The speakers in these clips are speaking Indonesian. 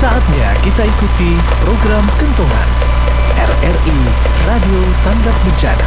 Saatnya kita ikuti program Kentongan RRI Radio Tanggap Bencana.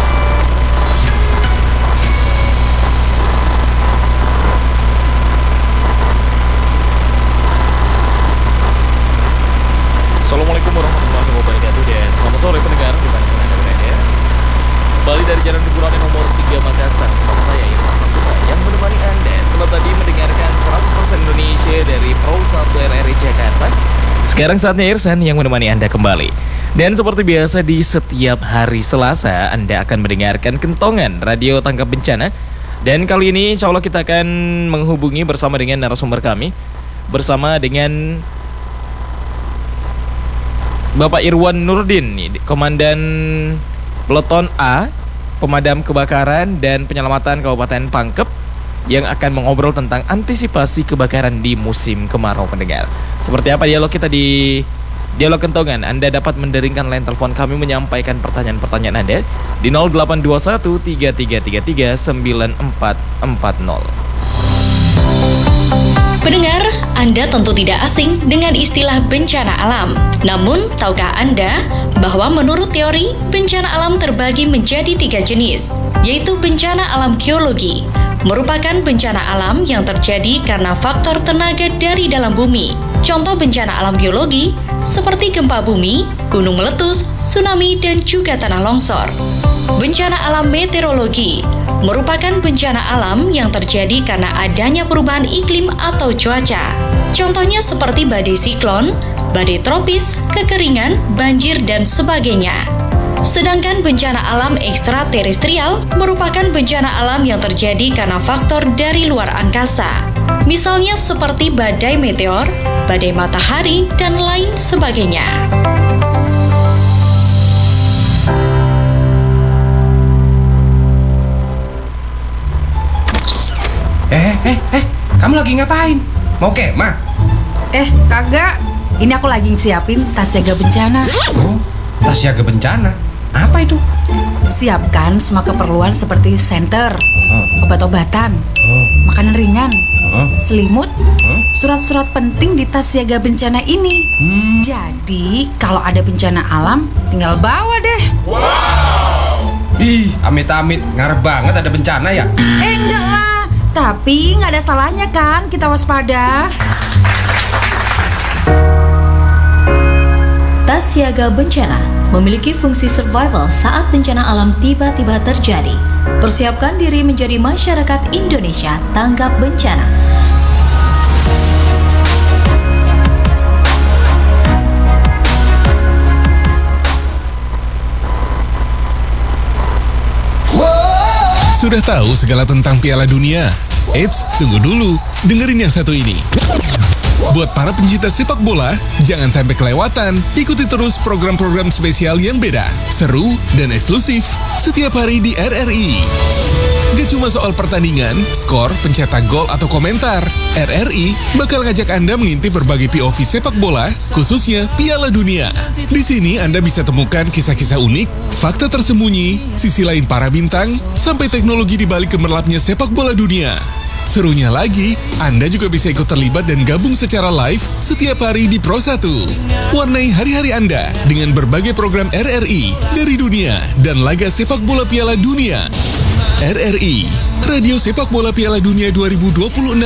Assalamualaikum warahmatullahi wabarakatuh dan selamat sore pendengar dimanapun Anda berada. Kembali dari Jalan Hiburan nomor 3 Makassar bersama saya Irfan Saputra yang menemani Anda setelah tadi mendengarkan 100% Indonesia dari Pro 1 RRI Jakarta. Sekarang saatnya Irsan yang menemani Anda kembali. Dan seperti biasa di setiap hari Selasa Anda akan mendengarkan Kentongan Radio Tanggap Bencana. Dan kali ini insya Allah kita akan menghubungi bersama dengan narasumber kami, bersama dengan Bapak Irwan Nurdin, Komandan Peleton A, Pemadam Kebakaran dan Penyelamatan Kabupaten Pangkep, yang akan mengobrol tentang antisipasi kebakaran di musim kemarau pendengar. Seperti apa dialog kita di Dialog Kentongan? Anda dapat menderingkan line telepon kami menyampaikan pertanyaan-pertanyaan Anda di 0821 3333 9440. Pendengar, Anda tentu tidak asing dengan istilah bencana alam. Namun, tahukah Anda bahwa menurut teori, bencana alam terbagi menjadi 3 jenis, yaitu bencana alam geologi, merupakan bencana alam yang terjadi karena faktor tenaga dari dalam bumi. Contoh bencana alam geologi seperti gempa bumi, gunung meletus, tsunami, dan juga tanah longsor. Bencana alam meteorologi merupakan bencana alam yang terjadi karena adanya perubahan iklim atau cuaca. Contohnya seperti badai siklon, badai tropis, kekeringan, banjir, dan sebagainya. Sedangkan bencana alam ekstraterestrial merupakan bencana alam yang terjadi karena faktor dari luar angkasa. Misalnya seperti badai meteor, badai matahari, dan lain sebagainya. Kamu lagi ngapain? Mau kemah? Kagak. Ini aku lagi siapin tas siaga bencana. Oh, tas siaga bencana? Apa itu? Siapkan semua keperluan seperti senter, obat-obatan, makanan ringan, selimut, surat-surat penting di tas siaga bencana ini. Jadi, kalau ada bencana alam, tinggal bawa deh. Wow! Ih, amit-amit, ngarep banget ada bencana ya? Enggak lah. Tapi nggak ada salahnya kan kita waspada. Tas siaga bencana memiliki fungsi survival saat bencana alam tiba-tiba terjadi. Persiapkan diri menjadi masyarakat Indonesia tanggap bencana. Sudah tahu segala tentang Piala Dunia? Eits, tunggu dulu, dengerin yang satu ini. Buat para pencinta sepak bola, jangan sampai kelewatan. Ikuti terus program-program spesial yang beda, seru, dan eksklusif setiap hari di RRI. Gak cuma soal pertandingan, skor, pencetak gol, atau komentar. RRI bakal ngajak Anda mengintip berbagai POV sepak bola, khususnya Piala Dunia. Di sini Anda bisa temukan kisah-kisah unik, fakta tersembunyi, sisi lain para bintang, sampai teknologi di balik gemerlapnya sepak bola dunia. Serunya lagi, Anda juga bisa ikut terlibat dan gabung secara live setiap hari di Pro 1. Warnai hari-hari Anda dengan berbagai program RRI dari dunia dan laga sepak bola Piala Dunia. RRI, Radio Sepak Bola Piala Dunia 2026